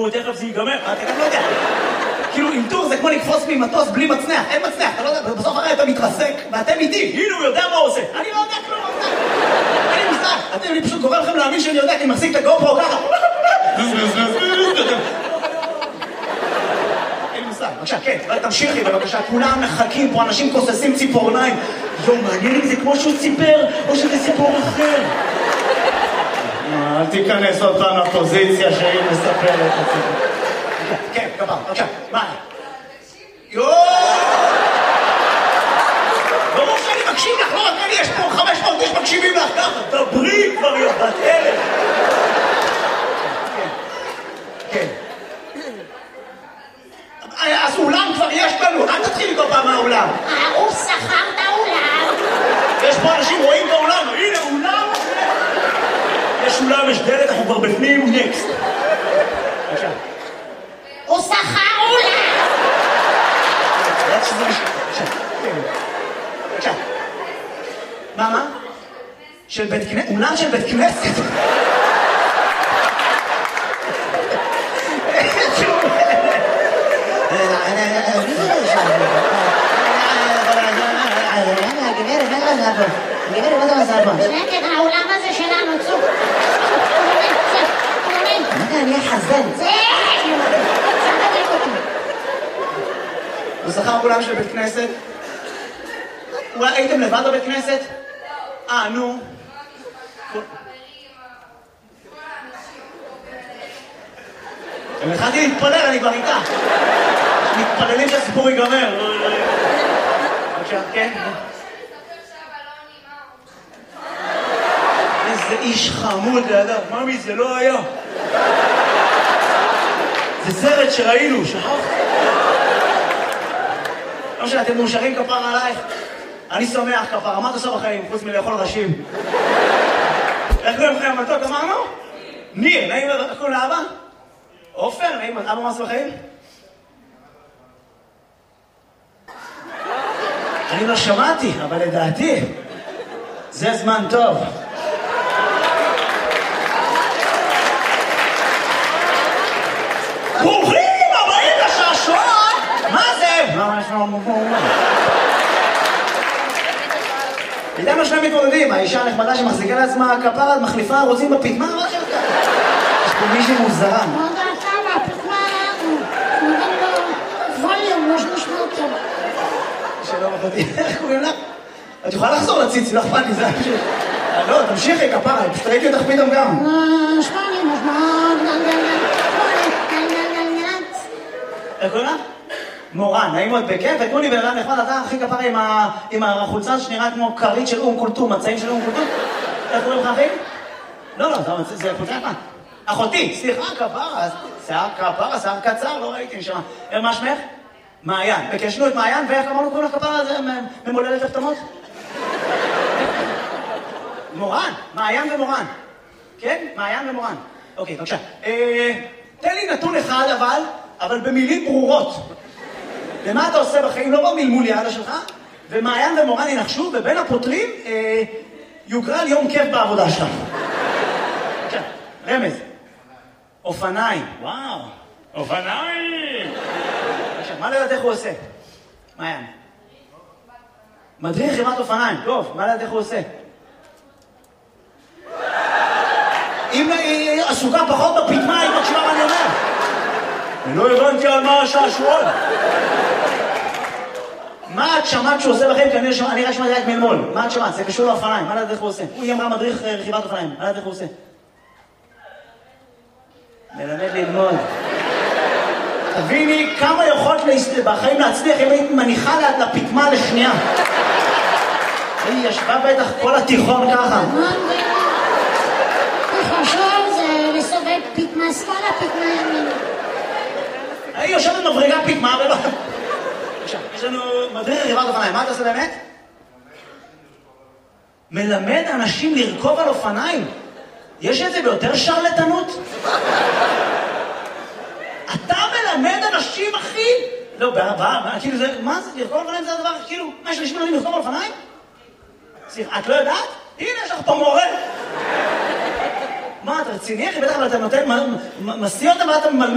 תכף זה ייגמר. אתה גם לא יודע. כאילו, אילתור זה כמו לקפוץ ממטוס בלי מצנח. אין מצנח, אתה לא יודע, בסוף הרי אתה מתרסק, ואתם איתי. הנה, הוא יודע מה הוא עושה. אני לא יודע כלום, אני מושג. אני פשוט גורם לכם להאמין שאני יודע, כי אני מחזיק את הגופרו ככה. בבקשה, כן, תמשיכי בבקשה, כולם מחכים פה, אנשים כוססים ציפורניים. מעניין אם זה כמו שהוא ציפר, או שזה סיפור אחר. אל תיכנס עוד פעם לפוזיציה שהיא מספרת את הסיפור. כן, כבר, בבקשה, מה? ברור שאני מקשיב לך, לא רק אני, יש פה 500 איש מקשיבים לך ככה. דברי כבר יובת אלף. כן. אז אולם כבר יש לנו, אל תתחיל איתו פעם מהאולם. הוא שכר את האולם. יש פה אנשים רואים באולם, הנה אולם. יש אולם, יש דלת, אנחנו כבר בפנים, נקסט. בבקשה. הוא שכר אולם. בבקשה. מה? של בית כנסת? אולם של בית כנסת? גברת, מה אתה עושה פה? שקט, האולם הזה שלנו, צוק. מה אתה, אני אחזן? הוא שכר אולם של בית כנסת? אולי הייתם לבד בבית כנסת? נו. אני התחלתי להתפלל, אני כבר איתה. מתפללים שהסיפור ייגמר. בבקשה, כן? איזה איש חמוד לידה. ממי, זה לא היה. זה סרט שראינו, שכחת? לא משנה, אתם מאושרים כפר עלייך? אני שמח כפר, מה אתה עושה בחיים, חוץ מלאכול ראשים? איך קוראים לכם המתוק, אמרנו? ניר, נעים קוראים לאבא? עופר, נעים, אבא מה עושה בחיים? אני לא שמעתי, אבל לדעתי זה זמן טוב. ברוכים הבאים לשעשוע! מה זה? מה יש לנו פה? איתם השני מתמודדים, האישה הנחמדה שמחזיקה לעצמה כפרה, מחליפה, רוצים בפתמה, מה שלך? יש פה מישהי מוזרן. לא יודעת כמה, הפתמה, נותן לו ווליום, יש לשמוע אותו. שלום אחותי, איך קוראים לך? את יכולה לחזור לציצי, לא אכפת לי, זה פשוט. לא, תמשיכי כפרה, פשוט ראיתי אותך פתאום גם. איך קוראים לך? מורן, נעים מאוד בכיף, ותנו לי בן אדם נחמד, אתה הכי כפרה עם החולצה שנראה כמו כרית של אום קולטום, מצעים של אום קולטום. איך קוראים לך אחי? לא, זה חולצה יפה. אחותי, סליחה, כפרה, שיער קצר, לא ראיתי נשמה. מה שמך? מעיין. וקשנו את מעיין, ואיך אמרנו קוראים לך כפרה הזה ממולדת הפתמות? מורן, מעיין ומורן. כן? מעיין ומורן. אוקיי, בבקשה. תן לי נתון אחד אבל במילים ברורות. ומה אתה עושה בחיים? לא במלמול יעלה שלך, ומעיין ומורן ינחשו, ובין הפותרים יוגרל יום כיף בעבודה שלך. בבקשה, רמז. אופניים. וואו, אופניים! בבקשה, מה לדעת איך הוא עושה? מעיין. מדריך חברת אופניים. טוב, מה לדעת איך הוא עושה? אם היא עסוקה פחות בפתמה, היא מקשיבה מה אני אומר. אני לא הבנתי על מה השעשועון. מה את שמעת שהוא עושה בכם? כי אני רק שמעתי רק מלמול. מה את שמעת? זה קשור לאופניים. מה לדעת איך הוא עושה? היא אמרה מדריך רכיבת אופניים. מה לדעת איך הוא עושה? מלמד ללמוד. תביני כמה יכולת בחיים להצליח אם היית מניחה לפתמה לשנייה. היא ישבה בטח כל התיכון ככה. תחשוב, זה לסובב פתמה שמאלה, פתמה ימין. היא יושבת מבריגה פתמה ולא... יש לנו מדריך רכיבת אופניים. מה אתה עושה באמת? מלמד אנשים לרכוב על אופניים. יש את זה ביותר שרלטנות? אתה מלמד אנשים, אחי? לא, כאילו זה... מה זה? לרכוב על אופניים זה הדבר? כאילו, מה יש אנשים לרכוב על אופניים? סליחה, את לא יודעת? הנה, יש לך פה מורה. מה, אתה רציני, אחי? בטח, אבל אתה נותן... מסיע אותם ואתה